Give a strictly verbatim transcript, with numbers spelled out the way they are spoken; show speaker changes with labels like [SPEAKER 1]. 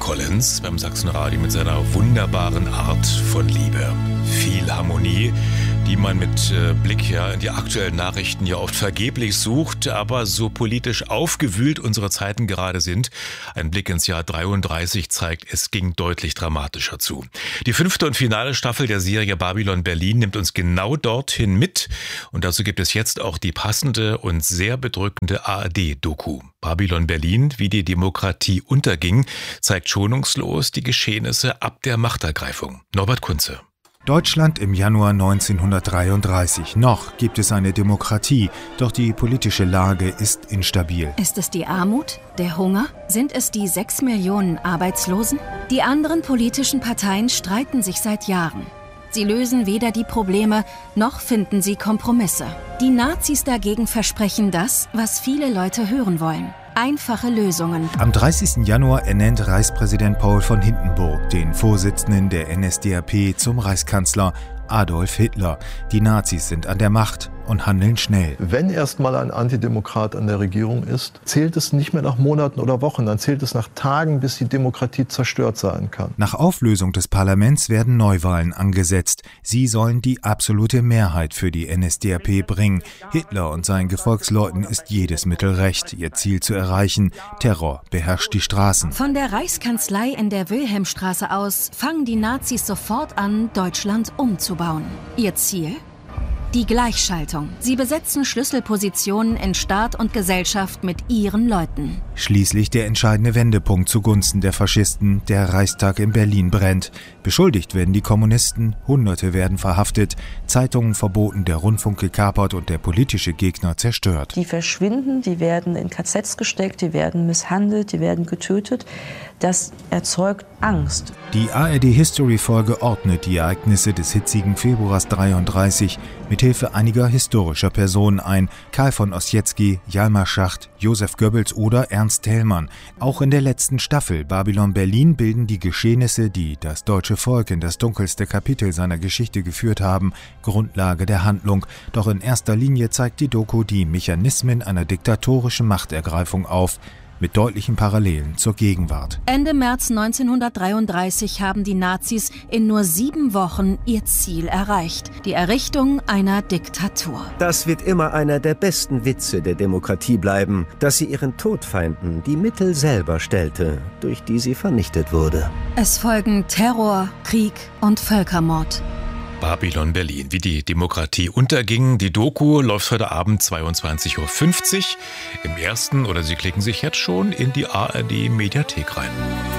[SPEAKER 1] Collins beim Sachsenradio mit seiner wunderbaren Art von Liebe. Viel Harmonie, die man mit Blick ja in die aktuellen Nachrichten ja oft vergeblich sucht, aber so politisch aufgewühlt unsere Zeiten gerade sind. Ein Blick ins Jahr dreiunddreißig zeigt, es ging deutlich dramatischer zu. Die fünfte und finale Staffel der Serie Babylon Berlin nimmt uns genau dorthin mit und dazu gibt es jetzt auch die passende und sehr bedrückende A R D-Doku. Babylon Berlin, wie die Demokratie unterging, zeigt schonungslos die Geschehnisse ab der Machtergreifung. Norbert Kunze.
[SPEAKER 2] Deutschland im Januar neunzehnhundertdreiunddreißig. Noch gibt es eine Demokratie, doch die politische Lage ist instabil.
[SPEAKER 3] Ist es die Armut? Der Hunger? Sind es die sechs Millionen Arbeitslosen? Die anderen politischen Parteien streiten sich seit Jahren. Sie lösen weder die Probleme, noch finden sie Kompromisse. Die Nazis dagegen versprechen das, was viele Leute hören wollen. Einfache Lösungen.
[SPEAKER 2] Am dreißigsten Januar ernennt Reichspräsident Paul von Hindenburg den Vorsitzenden der N S D A P zum Reichskanzler Adolf Hitler. Die Nazis sind an der Macht und handeln schnell.
[SPEAKER 4] Wenn erstmal ein Antidemokrat an der Regierung ist, zählt es nicht mehr nach Monaten oder Wochen, dann zählt es nach Tagen, bis die Demokratie zerstört sein kann.
[SPEAKER 2] Nach Auflösung des Parlaments werden Neuwahlen angesetzt. Sie sollen die absolute Mehrheit für die N S D A P bringen. Hitler und seinen Gefolgsleuten ist jedes Mittel recht, ihr Ziel zu erreichen. Terror beherrscht die Straßen.
[SPEAKER 3] Von der Reichskanzlei in der Wilhelmstraße aus fangen die Nazis sofort an, Deutschland umzubauen. Ihr Ziel? Die Gleichschaltung. Sie besetzen Schlüsselpositionen in Staat und Gesellschaft mit ihren Leuten.
[SPEAKER 2] Schließlich der entscheidende Wendepunkt zugunsten der Faschisten. Der Reichstag in Berlin brennt. Beschuldigt werden die Kommunisten, Hunderte werden verhaftet, Zeitungen verboten, der Rundfunk gekapert und der politische Gegner zerstört.
[SPEAKER 5] Die verschwinden, die werden in K Zs gesteckt, die werden misshandelt, die werden getötet. Das erzeugt Angst.
[SPEAKER 2] Die A R D-History-Folge ordnet die Ereignisse des hitzigen Februars dreiunddreißig mit Hilfe einiger historischer Personen ein. Karl von Ossietzky, Hjalmar Schacht, Josef Goebbels oder Ernst Thälmann. Auch in der letzten Staffel Babylon Berlin bilden die Geschehnisse, die das deutsche Volk in das dunkelste Kapitel seiner Geschichte geführt haben, Grundlage der Handlung. Doch in erster Linie zeigt die Doku die Mechanismen einer diktatorischen Machtergreifung auf, mit deutlichen Parallelen zur Gegenwart.
[SPEAKER 3] Ende März neunzehnhundertdreiunddreißig haben die Nazis in nur sieben Wochen ihr Ziel erreicht: die Errichtung einer Diktatur.
[SPEAKER 6] Das wird immer einer der besten Witze der Demokratie bleiben, dass sie ihren Todfeinden die Mittel selber stellte, durch die sie vernichtet wurde.
[SPEAKER 3] Es folgen Terror, Krieg und Völkermord.
[SPEAKER 1] Babylon Berlin, wie die Demokratie unterging. Die Doku läuft heute Abend zweiundzwanzig Uhr fünfzig im ersten oder Sie klicken sich jetzt schon in die A R D-Mediathek rein.